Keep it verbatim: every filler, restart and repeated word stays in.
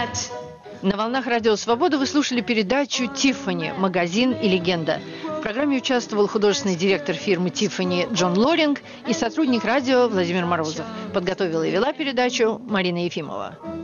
На волнах Радио Свобода вы слушали передачу «Тиффани. Магазин и легенда». В программе участвовал художественный директор фирмы «Тиффани» Джон Лоринг и сотрудник радио Владимир Морозов. Подготовила и вела передачу Марина Ефимова.